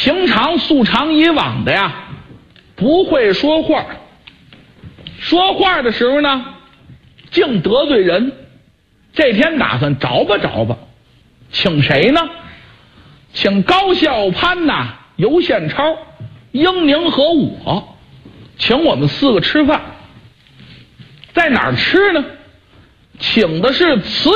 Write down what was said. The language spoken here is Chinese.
平常素常以往的呀，不会说话，说话的时候呢，净得罪人。这天打算找吧，请谁呢？请高孝攀呐、尤宪超、英宁和我，请我们4个吃饭。在哪儿吃呢？请的是慈